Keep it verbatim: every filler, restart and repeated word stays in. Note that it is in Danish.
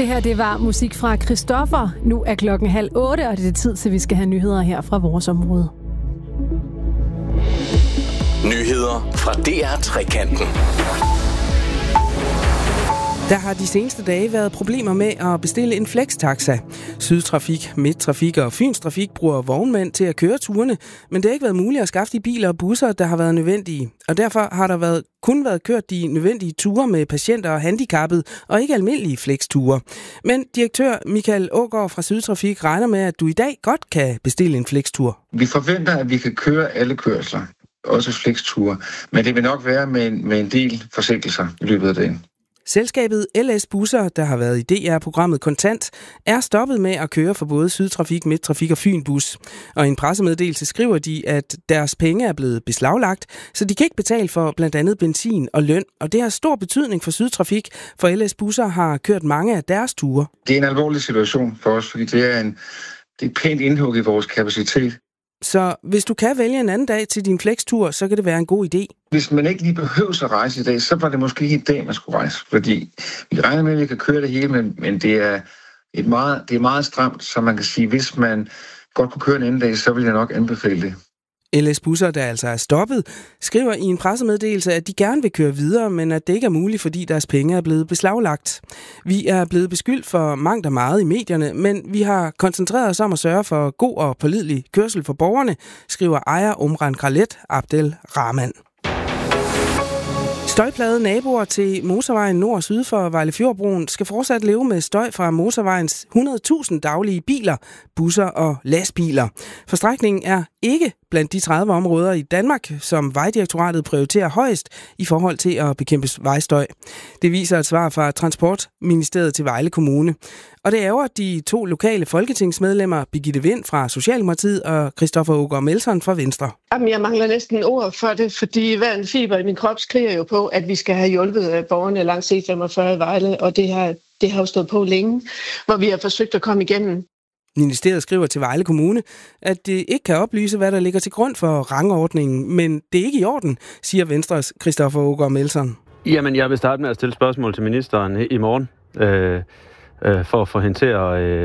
Det her, det var musik fra Christoffer. Nu er klokken halv otte, og det er tid til, vi skal have nyheder her fra vores område. Nyheder fra D R Trekanten. Der har de seneste dage været problemer med at bestille en flextaxa. Sydtrafik, Midttrafik og Fyns Trafik bruger vognmænd til at køre turene, men det har ikke været muligt at skaffe de biler og busser, der har været nødvendige. Og derfor har der været, kun været kørt de nødvendige ture med patienter og handicappede, og ikke almindelige flexture. Men direktør Michael Aagaard fra Sydtrafik regner med, at du i dag godt kan bestille en flextur. Vi forventer, at vi kan køre alle kørsler, også flexture, men det vil nok være med en, med en del forsinkelser i løbet af dagen. Selskabet L S Busser, der har været i D R-programmet Kontant, er stoppet med at køre for både Sydtrafik, Midttrafik og Fynbus. Og i en pressemeddelelse skriver de, at deres penge er blevet beslaglagt, så de kan ikke betale for blandt andet benzin og løn. Og det har stor betydning for Sydtrafik, for L S Busser har kørt mange af deres ture. Det er en alvorlig situation for os, fordi det er, en, det er et pænt indhug i vores kapacitet. Så hvis du kan vælge en anden dag til din flextur, så kan det være en god idé. Hvis man ikke lige behøver at rejse i dag, så var det måske ikke i dag, man skulle rejse. Fordi vi regner med, at vi kan køre det hele, men, men det, er et meget, det er meget stramt, så man kan sige, hvis man godt kunne køre en anden dag, så vil jeg nok anbefale det. L S Busser, der altså er stoppet, skriver i en pressemeddelelse, at de gerne vil køre videre, men at det ikke er muligt, fordi deres penge er blevet beslaglagt. Vi er blevet beskyldt for mangt og meget i medierne, men vi har koncentreret os om at sørge for god og pålidelig kørsel for borgerne, skriver ejer Omran Kralet Abdel Rahman. Støjplagede naboer til motorvejen nord og syd for Vejlefjordbroen skal fortsat leve med støj fra motorvejens hundrede tusind daglige biler, busser og lastbiler. For strækningen er ikke blandt de tredive områder i Danmark, som Vejdirektoratet prioriterer højst i forhold til at bekæmpe vejstøj. Det viser et svar fra Transportministeriet til Vejle Kommune. Og det ærger de to lokale folketingsmedlemmer, Birgitte Vind fra Socialdemokratiet og Christoffer Aagaard Melson fra Venstre. Jamen, jeg mangler næsten ord for det, fordi hver en fiber i min krop skriger jo på, at vi skal have hjulpet borgerne langs C femogfyrre i Vejle, og det har, det har jo stået på længe, hvor vi har forsøgt at komme igennem. Ministeriet skriver til Vejle Kommune, at det ikke kan oplyse, hvad der ligger til grund for rangordningen, men det er ikke i orden, siger Venstres Christoffer Aagaard Melson. Jamen, jeg vil starte med at stille spørgsmål til ministeren i morgen, øh, øh, for at få hende til at, øh,